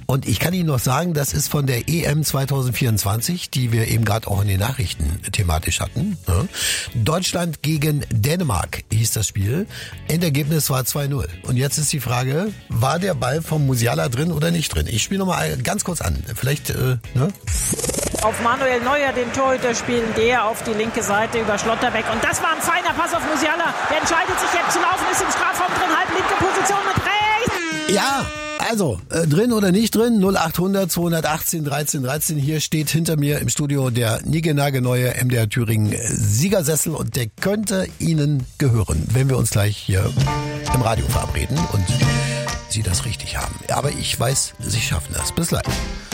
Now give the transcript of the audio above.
Und ich kann Ihnen noch sagen, das ist von der EM 2024, die wir eben gerade auch in den Nachrichten thematisch hatten. Ne? Deutschland gegen Dänemark hieß das Spiel. Endergebnis war 2-0. Und jetzt ist die Frage, war der Ball vom Musiala drin oder nicht drin? Ich spiele nochmal ganz kurz an. Vielleicht, ne? Auf Manuel Neuer, den Torhüter, spielen der auf die linke Seite über Schlotterbeck. Und das war ein feiner Pass auf Musiala. Der entscheidet sich jetzt zu laufen, ist im Strafraum drin, halb linke Position mit rechts. Ja, also, drin oder nicht drin, 0800 218 13 13. Hier steht hinter mir im Studio der niegelnagelneue MDR Thüringen Siegersessel und der könnte Ihnen gehören, wenn wir uns gleich hier im Radio verabreden und Sie das richtig haben. Aber ich weiß, Sie schaffen das. Bis gleich.